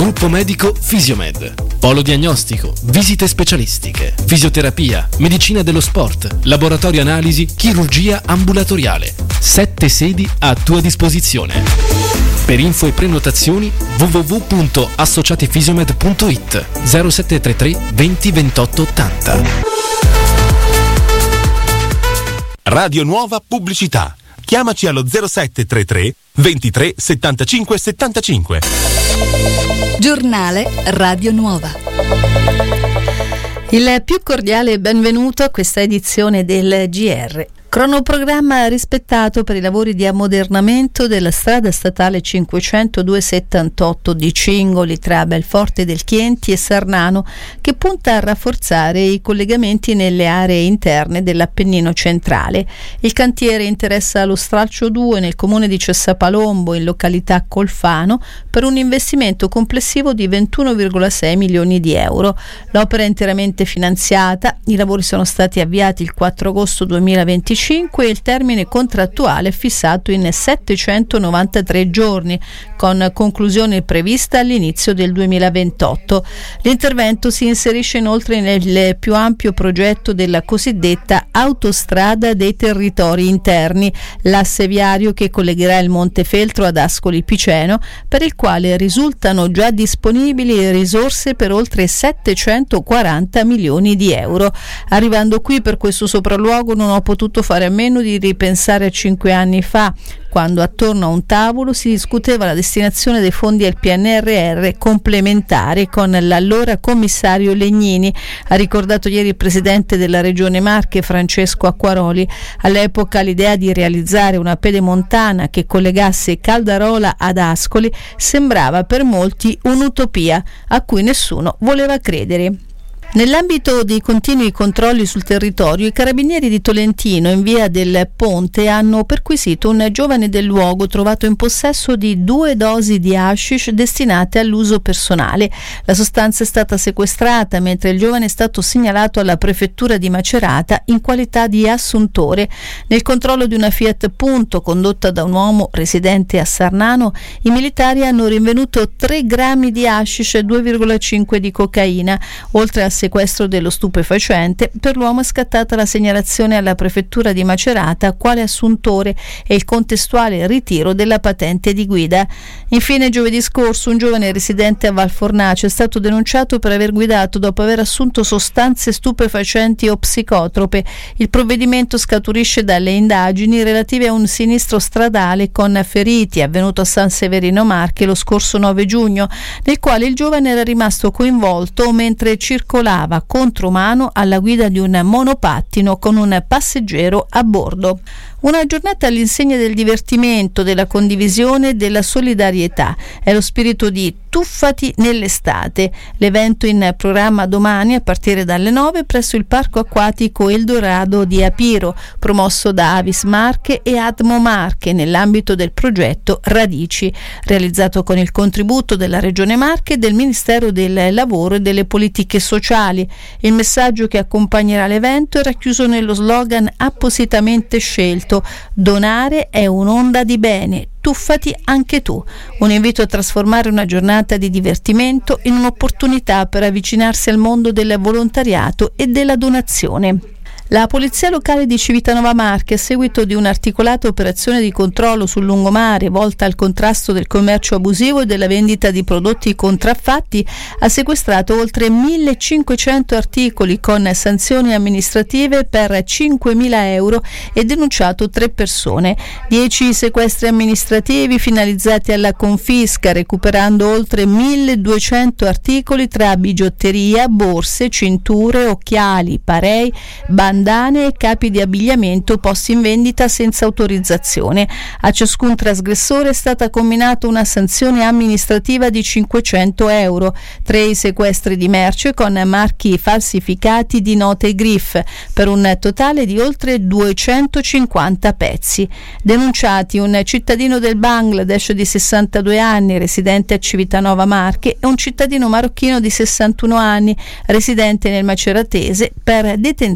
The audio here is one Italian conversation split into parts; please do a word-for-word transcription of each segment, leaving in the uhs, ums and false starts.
Gruppo medico Fisiomed. Polo diagnostico, visite specialistiche, fisioterapia, medicina dello sport, laboratorio analisi, chirurgia ambulatoriale. Sette sedi a tua disposizione. Per info e prenotazioni w w w punto associatifisiomed punto i t zero sette tre tre venti ventotto ottanta. Radio Nuova Pubblicità. Chiamaci allo zero sette tre tre ventitré settantacinque settantacinque. Giornale Radio Nuova. Il più cordiale benvenuto a questa edizione del G R. Cronoprogramma rispettato per i lavori di ammodernamento della strada statale cinquecentoduesettantotto di Cingoli tra Belforte del Chienti e Sarnano, che punta a rafforzare i collegamenti nelle aree interne dell'Appennino centrale. Il cantiere interessa lo stralcio due nel comune di Cessapalombo, in località Colfano, per un investimento complessivo di ventuno virgola sei milioni di euro. L'opera è interamente finanziata, i lavori sono stati avviati il quattro agosto duemilaventicinque e il termine contrattuale è fissato in settecentonovantatré giorni, con conclusione prevista all'inizio del duemilaventotto. L'intervento si inserisce inoltre nel più ampio progetto della cosiddetta autostrada dei territori interni, l'asse viario che collegherà il Montefeltro ad Ascoli Piceno, per il quale risultano già disponibili risorse per oltre settecentoquaranta milioni di euro. Arrivando qui per questo sopralluogo non ho potuto fare a meno di ripensare a cinque anni fa, quando attorno a un tavolo si discuteva la destinazione dei fondi del P N R R complementare con l'allora commissario Legnini, ha ricordato ieri il presidente della Regione Marche Francesco Acquaroli. All'epoca l'idea di realizzare una pedemontana che collegasse Caldarola ad Ascoli sembrava per molti un'utopia a cui nessuno voleva credere. Nell'ambito dei continui controlli sul territorio, i carabinieri di Tolentino in via del Ponte hanno perquisito un giovane del luogo trovato in possesso di due dosi di hashish destinate all'uso personale. La sostanza è stata sequestrata mentre il giovane è stato segnalato alla prefettura di Macerata in qualità di assuntore. Nel controllo di una Fiat Punto condotta da un uomo residente a Sarnano, i militari hanno rinvenuto tre grammi di hashish e due virgola cinque di cocaina. Oltre al sequestro dello stupefacente, per l'uomo è scattata la segnalazione alla prefettura di Macerata quale assuntore e il contestuale ritiro della patente di guida. Infine, giovedì scorso un giovane residente a Valfornace è stato denunciato per aver guidato dopo aver assunto sostanze stupefacenti o psicotrope. Il provvedimento scaturisce dalle indagini relative a un sinistro stradale con feriti avvenuto a San Severino Marche lo scorso nove giugno, nel quale il giovane era rimasto coinvolto mentre circolava contromano alla guida di un monopattino con un passeggero a bordo. Una giornata all'insegna del divertimento, della condivisione e della solidarietà. È lo spirito di Tuffati nell'estate, l'evento in programma domani a partire dalle nove presso il parco acquatico Eldorado di Apiro, promosso da Avis Marche e Atmo Marche nell'ambito del progetto Radici, realizzato con il contributo della Regione Marche e del Ministero del Lavoro e delle Politiche Sociali. Il messaggio che accompagnerà l'evento è racchiuso nello slogan appositamente scelto: donare è un'onda di bene, tuffati anche tu. Un invito a trasformare una giornata di divertimento in un'opportunità per avvicinarsi al mondo del volontariato e della donazione. La Polizia Locale di Civitanova Marche, a seguito di un'articolata operazione di controllo sul lungomare volta al contrasto del commercio abusivo e della vendita di prodotti contraffatti, ha sequestrato oltre millecinquecento articoli con sanzioni amministrative per cinquemila euro e denunciato tre persone. Dieci sequestri amministrativi finalizzati alla confisca, recuperando oltre milleduecento articoli tra bigiotteria, borse, cinture, occhiali, parei, bandane e capi di abbigliamento posti in vendita senza autorizzazione. A ciascun trasgressore è stata comminata una sanzione amministrativa di cinquecento euro, tre i sequestri di merce con marchi falsificati di note e grif, per un totale di oltre duecentocinquanta pezzi. Denunciati un cittadino del Bangladesh di sessantadue anni, residente a Civitanova Marche, e un cittadino marocchino di sessantuno anni, residente nel Maceratese, per detenzione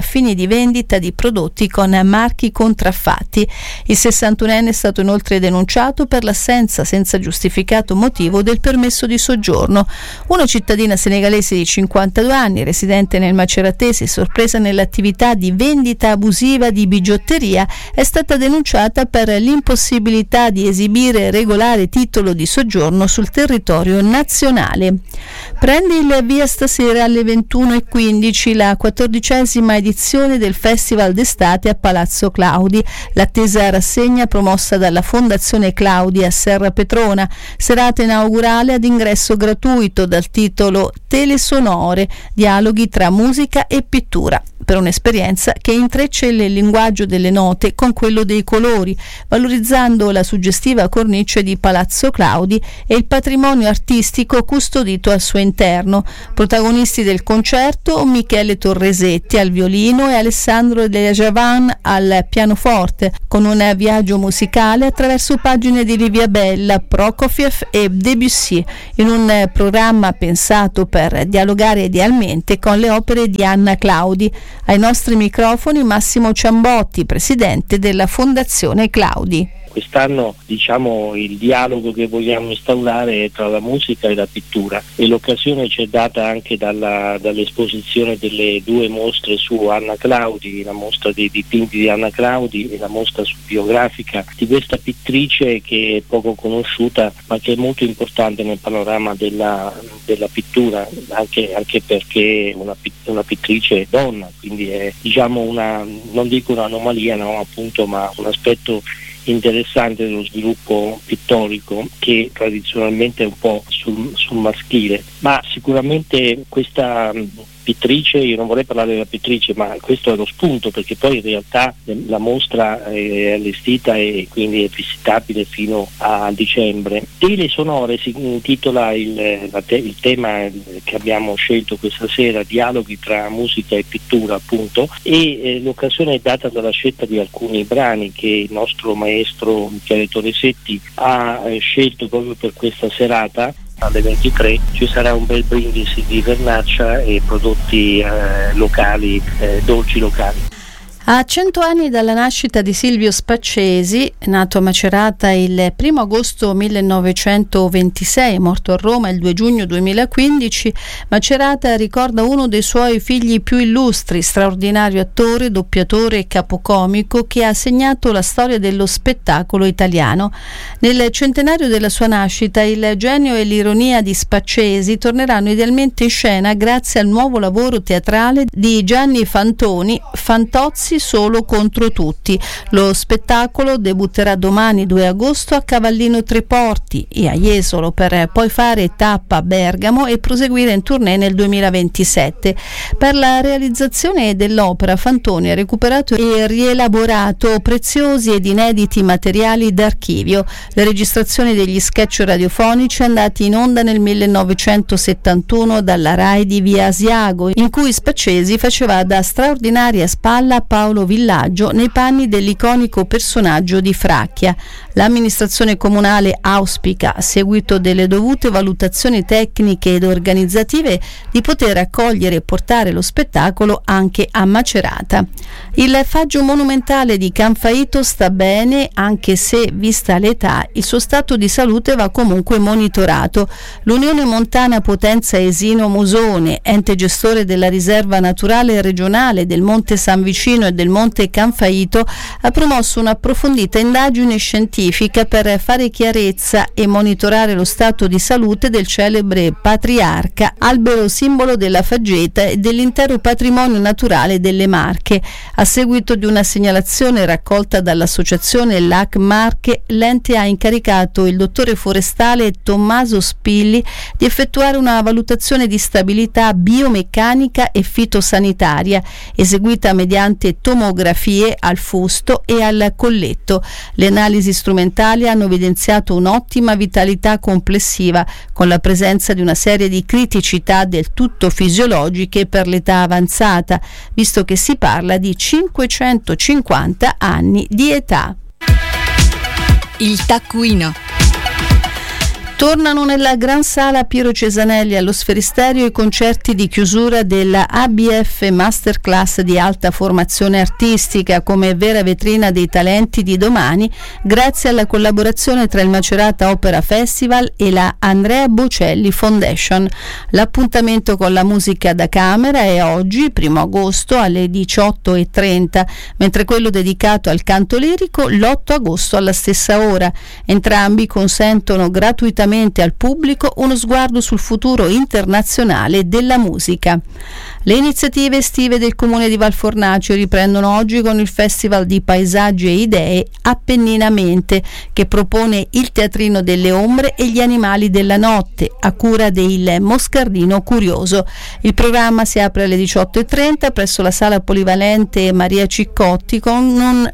fini di vendita di prodotti con marchi contraffatti. Il sessantunenne è stato inoltre denunciato per l'assenza senza giustificato motivo del permesso di soggiorno. Una cittadina senegalese di cinquantadue anni, residente nel Maceratese, sorpresa nell'attività di vendita abusiva di bigiotteria, è stata denunciata per l'impossibilità di esibire regolare titolo di soggiorno sul territorio nazionale. Prende il via stasera alle ventuno e quindici la quattordicesima edizione del Festival d'estate a Palazzo Claudi, l'attesa rassegna promossa dalla Fondazione Claudi a Serra Petrona, serata inaugurale ad ingresso gratuito dal titolo Telesonore, dialoghi tra musica e pittura, per un'esperienza che intreccia il linguaggio delle note con quello dei colori, valorizzando la suggestiva cornice di Palazzo Claudi e il patrimonio artistico custodito al suo interno. Protagonisti del concerto Michele Torresetti al violino e Alessandro De Javan al pianoforte, con un viaggio musicale attraverso pagine di Livia Bella, Prokofiev e Debussy, in un programma pensato per dialogare idealmente con le opere di Anna Claudi. Ai nostri microfoni Massimo Ciambotti, presidente della Fondazione Claudi. Quest'anno, diciamo, il dialogo che vogliamo instaurare è tra la musica e la pittura, e l'occasione ci è data anche dalla, dall'esposizione delle due mostre su Anna Claudi, la mostra dei dipinti di Anna Claudi e la mostra su biografica di questa pittrice che è poco conosciuta ma che è molto importante nel panorama della, della pittura, anche, anche perché una, una pittrice è donna, quindi è, diciamo, una, non dico un'anomalia, no, appunto, ma un aspetto interessante dello sviluppo pittorico che tradizionalmente è un po' sul, sul maschile, ma sicuramente questa pittrice, io non vorrei parlare della pittrice, ma questo è lo spunto, perché poi in realtà la mostra è allestita e quindi è visitabile fino a dicembre. Telesonore si intitola il, la te, il tema che abbiamo scelto questa sera, dialoghi tra musica e pittura, appunto, e eh, l'occasione è data dalla scelta di alcuni brani che il nostro maestro Michele Torresetti ha eh, scelto proprio per questa serata. Alle ventitré ci sarà un bel brindisi di vernaccia e prodotti eh, locali, eh, dolci locali. A cento anni dalla nascita di Silvio Spaccesi, nato a Macerata il primo agosto millenovecentoventisei, morto a Roma il due giugno duemilaquindici, Macerata ricorda uno dei suoi figli più illustri, straordinario attore, doppiatore e capocomico che ha segnato la storia dello spettacolo italiano. Nel centenario della sua nascita, il genio e l'ironia di Spaccesi torneranno idealmente in scena grazie al nuovo lavoro teatrale di Gianni Fantoni, Fantozzi solo contro tutti. Lo spettacolo debutterà domani due agosto a Cavallino Treporti e a Jesolo, per poi fare tappa a Bergamo e proseguire in tournée nel duemilaventisette. Per la realizzazione dell'opera Fantoni ha recuperato e rielaborato preziosi ed inediti materiali d'archivio. Le registrazioni degli sketch radiofonici andati in onda nel millenovecentosettantuno dalla Rai di Via Asiago, in cui Spaccesi faceva da straordinaria spalla a Paolo Villaggio nei panni dell'iconico personaggio di Fracchia. L'amministrazione comunale auspica, a seguito delle dovute valutazioni tecniche ed organizzative, di poter accogliere e portare lo spettacolo anche a Macerata. Il faggio monumentale di Canfaito sta bene, anche se, vista l'età, il suo stato di salute va comunque monitorato. L'Unione Montana Potenza Esino Musone, ente gestore della riserva naturale regionale del Monte San Vicino e del Monte Canfaito, ha promosso un'approfondita indagine scientifica per fare chiarezza e monitorare lo stato di salute del celebre patriarca, albero simbolo della faggeta e dell'intero patrimonio naturale delle Marche. A seguito di una segnalazione raccolta dall'associazione L A C Marche, l'ente ha incaricato il dottore forestale Tommaso Spilli di effettuare una valutazione di stabilità biomeccanica e fitosanitaria, eseguita mediante tomografie al fusto e al colletto. Le analisi strumentali hanno evidenziato un'ottima vitalità complessiva, con la presenza di una serie di criticità del tutto fisiologiche per l'età avanzata, visto che si parla di cinquecentocinquanta anni di età. Il taccuino. Tornano nella Gran Sala Piero Cesanelli allo Sferisterio i concerti di chiusura della A B F Masterclass di alta formazione artistica come vera vetrina dei talenti di domani, grazie alla collaborazione tra il Macerata Opera Festival e la Andrea Bocelli Foundation. L'appuntamento con la musica da camera è oggi, primo agosto, alle diciotto e trenta, mentre quello dedicato al canto lirico l'otto agosto alla stessa ora. Entrambi consentono gratuitamente al pubblico uno sguardo sul futuro internazionale della musica. Le iniziative estive del Comune di Valfornacio riprendono oggi con il Festival di Paesaggi e Idee Appenninamente, che propone il Teatrino delle Ombre e gli Animali della Notte, a cura del Moscardino Curioso. Il programma si apre alle diciotto e trenta presso la Sala Polivalente Maria Ciccotti con un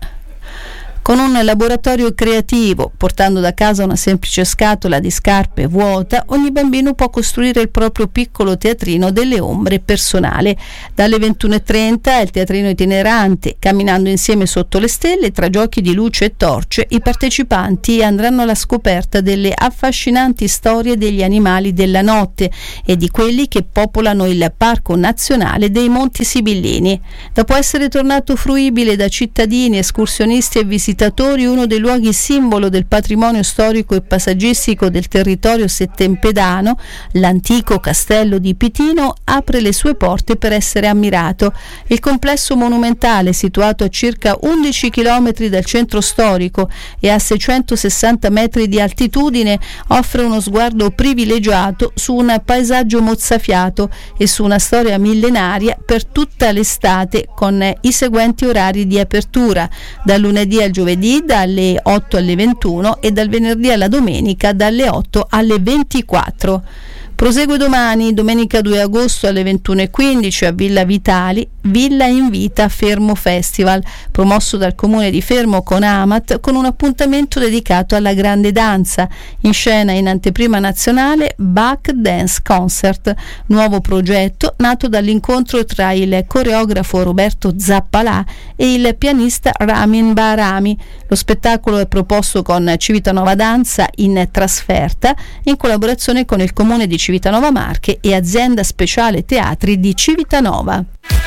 con un laboratorio creativo. Portando da casa una semplice scatola di scarpe vuota, ogni bambino può costruire il proprio piccolo teatrino delle ombre personale. Dalle ventuno e trenta il teatrino itinerante. Camminando insieme sotto le stelle, tra giochi di luce e torce, i partecipanti andranno alla scoperta delle affascinanti storie degli animali della notte e di quelli che popolano il Parco Nazionale dei Monti Sibillini. Dopo essere tornato fruibile da cittadini, escursionisti e visitatori, uno dei luoghi simbolo del patrimonio storico e paesaggistico del territorio settempedano, l'antico castello di Pitino, apre le sue porte per essere ammirato. Il complesso monumentale, situato a circa undici chilometri dal centro storico e a seicentosessanta metri di altitudine, offre uno sguardo privilegiato su un paesaggio mozzafiato e su una storia millenaria per tutta l'estate, con i seguenti orari di apertura: dal lunedì al giovedì dalle otto alle ventuno e dal venerdì alla domenica dalle otto alle ventiquattro. Prosegue domani, domenica due agosto alle ventuno e quindici a Villa Vitali, Villa Invita Fermo Festival, promosso dal Comune di Fermo con Amat, con un appuntamento dedicato alla grande danza. In scena, in anteprima nazionale, Bach Dance Concert, nuovo progetto nato dall'incontro tra il coreografo Roberto Zappalà e il pianista Ramin Bahrami. Lo spettacolo è proposto con Civitanova Danza in trasferta, in collaborazione con il Comune di Civitanova Marche e Azienda Speciale Teatri di Civitanova.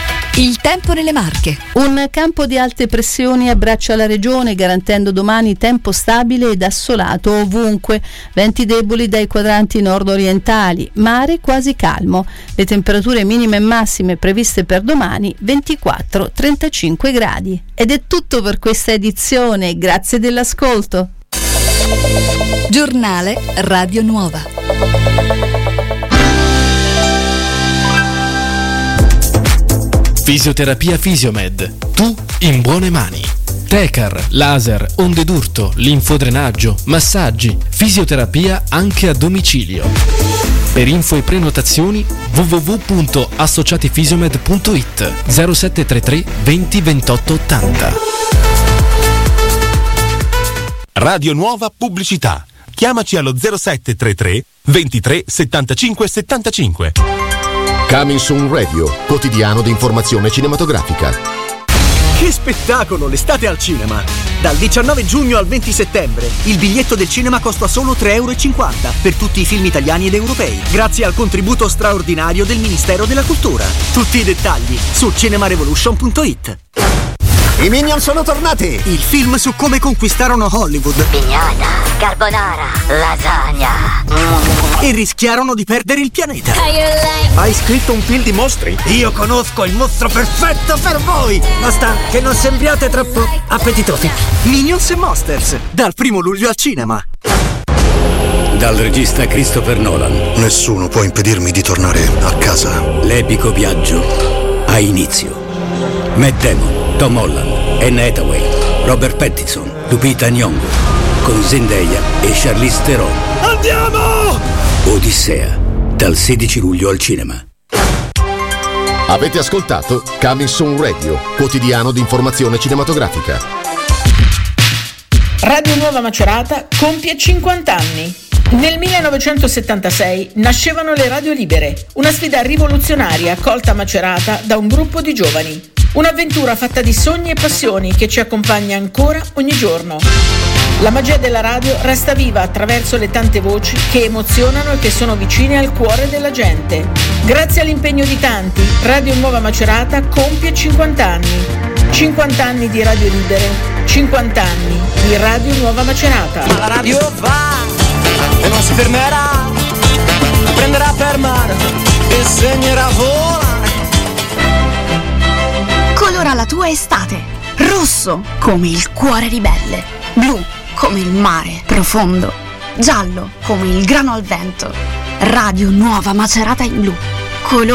Il tempo nelle Marche. Un campo di alte pressioni abbraccia la regione, garantendo domani tempo stabile ed assolato ovunque. Venti deboli dai quadranti nord-orientali, mare quasi calmo. Le temperature minime e massime previste per domani ventiquattro trentacinque gradi. Ed è tutto per questa edizione, grazie dell'ascolto. Giornale Radio Nuova. Fisioterapia Fisiomed. Tu in buone mani. Tecar, laser, onde d'urto, linfodrenaggio, massaggi, fisioterapia anche a domicilio. Per info e prenotazioni w w w punto associatifisiomed punto it zero sette tre tre venti ventotto ottanta. Radio Nuova Pubblicità. Chiamaci allo zero sette tre tre ventitré settantacinque settantacinque. Coming Soon Radio, quotidiano di informazione cinematografica. Che spettacolo, l'estate al cinema! Dal diciannove giugno al venti settembre il biglietto del cinema costa solo tre e cinquanta euro per tutti i film italiani ed europei, grazie al contributo straordinario del Ministero della Cultura. Tutti i dettagli su cinemarevolution punto it. I Minion sono tornati! Il film su come conquistarono Hollywood. Pignata, carbonara, lasagna. E rischiarono di perdere il pianeta. Hai scritto un film di mostri? Io conosco il mostro perfetto per voi! Basta che non sembriate troppo appetitosi. Minions e Monsters, dal primo luglio al cinema. Dal regista Christopher Nolan. Nessuno può impedirmi di tornare a casa. L'epico viaggio ha inizio. Matt Damon, Tom Holland, Anne Hathaway, Robert Pattinson, Lupita Nyong'o, con Zendaya e Charlize Theron. Andiamo! Odissea, dal sedici luglio al cinema. Avete ascoltato Coming Soon Radio, quotidiano di informazione cinematografica. Radio Nuova Macerata compie cinquanta anni. Nel millenovecentosettantasei nascevano le Radio Libere, una sfida rivoluzionaria accolta a Macerata da un gruppo di giovani. Un'avventura fatta di sogni e passioni che ci accompagna ancora ogni giorno. La magia della radio resta viva attraverso le tante voci che emozionano e che sono vicine al cuore della gente. Grazie all'impegno di tanti, Radio Nuova Macerata compie cinquanta anni. cinquanta anni di radio libere, cinquanta anni di Radio Nuova Macerata. Ma la radio va e non si fermerà, prenderà per mano e insegnerà a volare. Colora la tua estate, rosso come il cuore ribelle, blu come il mare profondo, giallo come il grano al vento. Radio Nuova Macerata in blu, colore